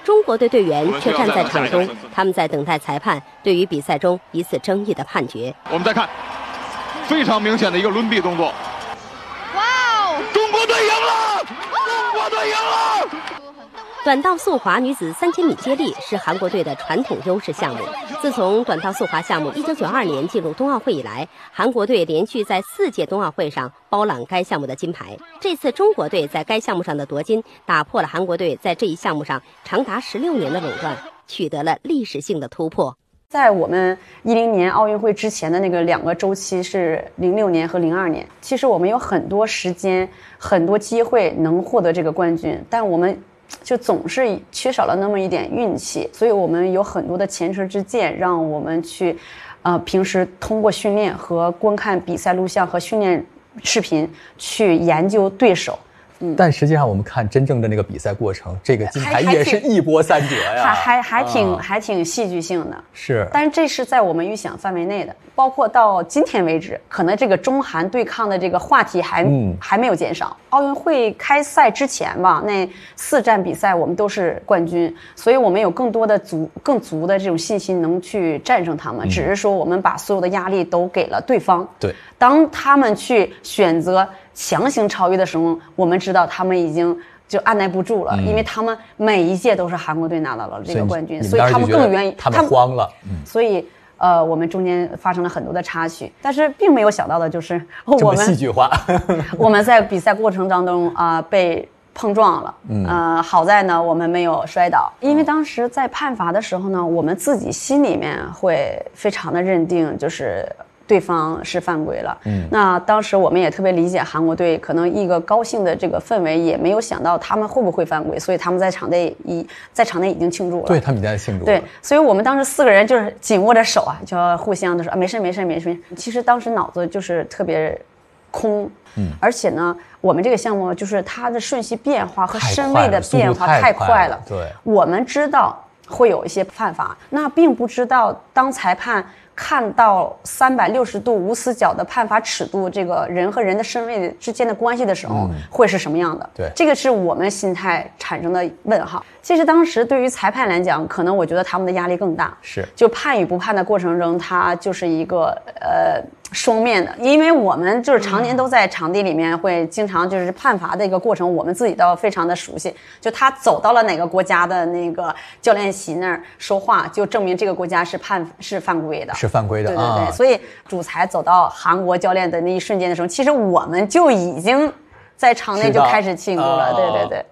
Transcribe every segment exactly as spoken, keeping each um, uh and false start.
中国队队员却站在场中，他们在等待裁判对于比赛中彼此争议的判决。 我们再看，非常明显的一个抡臂动作。 哇哦！ 中国队赢了！中国队赢了！ 短道速滑女子三千米接力是韩国队的传统优势项目。自从短道速滑项目一九九二年进入冬奥会以来，韩国队连续在四届冬奥会上包揽该项目的金牌。这次中国队在该项目上的夺金，打破了韩国队在这一项目上长达十六年的垄断，取得了历史性的突破。 在我们一零年奥运会之前的那个两个周期是零六年和零二年，其实我们有很多时间、很多机会能获得这个冠军，但我们就总是缺少了那么一点运气，所以我们有很多的前车之鉴，让我们去，呃，平时通过训练和观看比赛录像和训练视频去研究对手。 嗯，但实际上我们看真正的那个比赛过程，这个金牌也是一波三折呀， 还还还挺、啊、还挺戏剧性的。 是， 但是这是在我们预想范围内的，包括到今天为止，可能这个中韩对抗的这个话题还、嗯、还没有减少。奥运会开赛之前吧，那四站比赛我们都是冠军，所以我们有更多的足更足的这种信心能去战胜他们、嗯。只是说我们把所有的压力都给了对方。 对， 当他们去选择强行超越的时候，我们知道他们已经就按耐不住了、嗯、因为他们每一届都是韩国队拿到了这个冠军，所以他们更愿意， 他们慌了、嗯、 所以呃，我们中间发生了很多的插曲，但是并没有想到的就是我们戏剧化我们在比赛过程当中啊、呃、被碰撞了，嗯，呃，好在呢我们没有摔倒，因为当时在判罚的时候呢，我们自己心里面会非常的认定就是对方是犯规了，嗯，那当时我们也特别理解韩国队，可能一个高兴的这个氛围，也没有想到他们会不会犯规，所以他们在场内已在场内已经庆祝了， 对，他们已经在庆祝了， 对，所以我们当时四个人就是紧握着手啊，就互相的说、啊、没事没事没事。其实当时脑子就是特别空，嗯，而且呢，我们这个项目就是它的瞬息变化和身位的变化太快了， 对， 我们知道会有一些判罚，那并不知道当裁判看到三百六十度无死角的判罚尺度，这个人和人的身位之间的关系的时候、嗯、会是什么样的， 对，这个是我们心态产生的问号。其实当时对于裁判来讲，可能我觉得他们的压力更大， 是就判与不判的过程中，它就是一个呃双面的，因为我们就是常年都在场地里面，会经常就是判罚的一个过程，我们自己都非常的熟悉。就他走到了哪个国家的那个教练席那儿说话，就证明这个国家是判是犯规的， 是犯规的， 对对对。 啊、 所以主裁走到韩国教练的那一瞬间的时候，其实我们就已经在场内就开始庆祝了，对对对。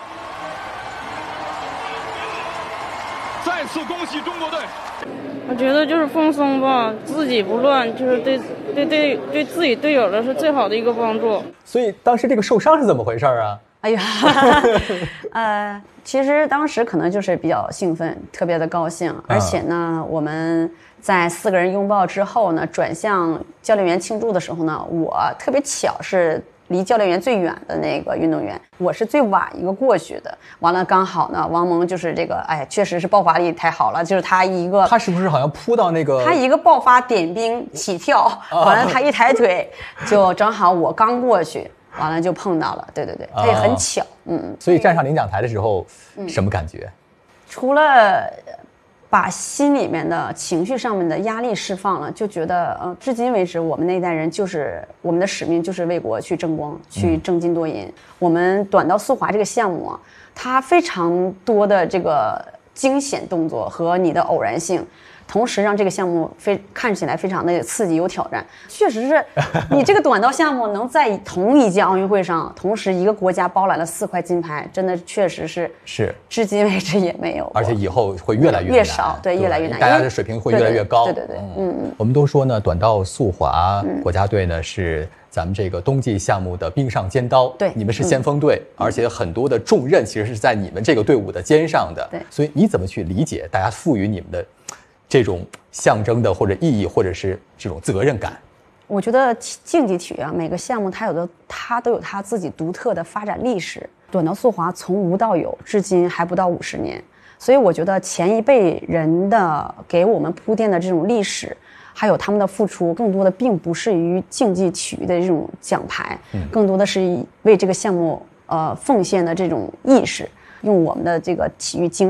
再次恭喜中国队！ 我觉得就是放松吧，自己不乱，就是对对对对自己队友的是最好的一个帮助。 所以当时这个受伤是怎么回事啊？ 哎呀，呃，其实当时可能就是比较兴奋，特别的高兴，而且呢，嗯、我们在四个人拥抱之后呢，转向教练员庆祝的时候呢，我特别巧是离教练员最远的那个运动员，我是最晚一个过去的。完了，刚好呢，王蒙就是这个，哎，确实是爆发力太好了，就是他一个， 他是不是好像扑到那个？ 他一个爆发点冰起跳，完了他一抬腿，就正好我刚过去。完了就碰到了，对对对，他也很巧，嗯。 所以站上领奖台的时候，嗯、什么感觉？ 除了把心里面的情绪上面的压力释放了，就觉得，呃，至今为止，我们那一代人就是我们的使命就是为国去争光，去争金夺银。嗯、我们短道速滑这个项目啊，它非常多的这个惊险动作和你的偶然性。同时让这个项目非看起来非常的刺激有挑战，确实是你这个短道项目能在同一届奥运会上同时一个国家包揽了四块金牌，真的确实是是至今为止也没有， 而且以后会越来越难越少，对，越来越难， 大家的水平会越来越高。 对对对，嗯嗯。 我们都说呢，短道速滑国家队呢是咱们这个冬季项目的冰上尖刀， 对， 你们是先锋队，嗯、而且很多的重任其实是在你们这个队伍的肩上的， 对， 所以你怎么去理解大家赋予你们的这种象征的或者意义，或者是这种责任感？ 我觉得竞技体育啊，每个项目它有的它都有它自己独特的发展历史。短道速滑从无到有，至今还不到五十年，所以我觉得前一辈人的给我们铺垫的这种历史，还有他们的付出，更多的并不是于竞技体育的这种奖牌，嗯、更多的是为这个项目呃奉献的这种意识，用我们的这个体育精